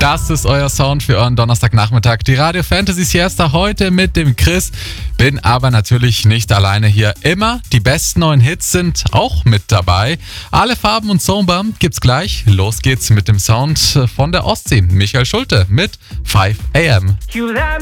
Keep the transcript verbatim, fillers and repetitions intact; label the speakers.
Speaker 1: Das ist euer Sound für euren Donnerstagnachmittag. Die Radio Fantasy Siesta heute mit dem Chris. Bin aber natürlich nicht alleine hier. Immer die besten neuen Hits sind auch mit dabei. Alle Farben und Zomba gibt's gleich. Los geht's mit dem Sound von der Ostsee. Michael Schulte mit five a m.